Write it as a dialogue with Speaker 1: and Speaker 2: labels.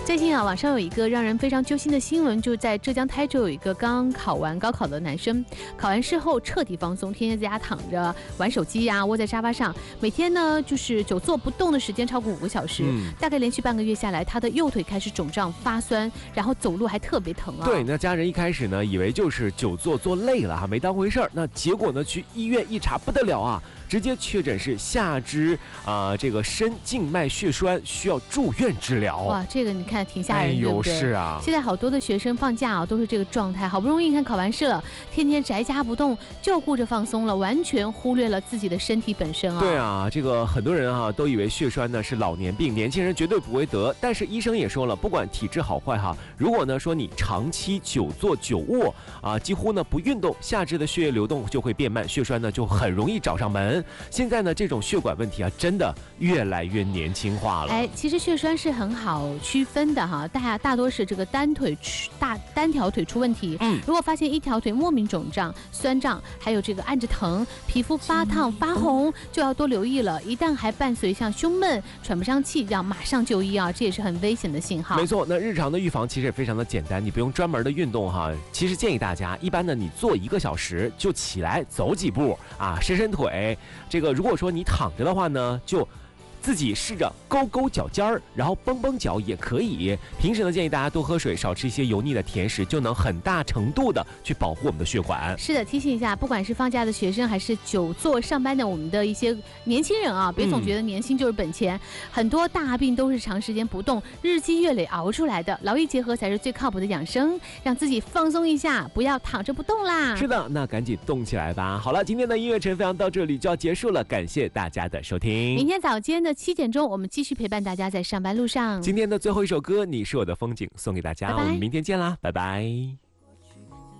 Speaker 1: 最近啊，网上有一个让人非常揪心的新闻，就在浙江台州有一个刚考完高考的男生，考完试后彻底放松，天天在家躺着玩手机呀，窝在沙发上，每天呢就是久坐不动的时间超过5个小时，大概连续半个月下来，他的右腿开始肿胀发酸，然后走路还特别疼啊。
Speaker 2: 对，那家人一开始呢以为就是久坐坐累了没当回事儿，那结果呢去医院一查不得了啊，直接确诊是下肢这个深静脉血栓，需要住院治疗。
Speaker 1: 哇，这个你看挺吓人，对不对？
Speaker 2: 是啊。
Speaker 1: 现在好多的学生放假啊，都是这个状态，好不容易看考完试了，天天宅家不动，就顾着放松了，完全忽略了自己的身体本身啊。
Speaker 2: 对啊，这个很多人都以为血栓呢是老年病，年轻人绝对不会得。但是医生也说了，不管体质好坏如果呢说你长期久坐久卧几乎呢不运动，下肢的血液流动就会变慢，血栓呢就很容易找上门。现在呢这种血管问题真的越来越年轻化了。
Speaker 1: 其实血栓是很好区分的大多是这个单条腿出问题。如果发现一条腿莫名肿胀、酸胀，还有这个按着疼，皮肤发烫发红，就要多留意了。一旦还伴随像胸闷、喘不上气，要马上就医啊，这也是很危险的信号。
Speaker 2: 没错，那日常的预防其实也非常的简单，你不用专门的运动其实建议大家，一般呢你坐1个小时就起来走几步伸腿。这个如果说你躺着的话呢，就自己试着勾勾脚尖儿，然后绷绷脚也可以。平时呢，建议大家多喝水，少吃一些油腻的甜食，就能很大程度的去保护我们的血管。
Speaker 1: 是的，提醒一下，不管是放假的学生，还是久坐上班的我们的一些年轻人别总觉得年轻就是本钱，很多大病都是长时间不动、日积月累熬出来的。劳逸结合才是最靠谱的养生，让自己放松一下，不要躺着不动啦。
Speaker 2: 是的，那赶紧动起来吧。好了，今天的音乐晨飞到这里就要结束了，感谢大家的收听。
Speaker 1: 明天早间的7点钟，我们继续陪伴大家在上班路上。
Speaker 2: 今天的最后一首歌《你是我的风景》送给大家，拜拜，我们明天见啦，拜拜。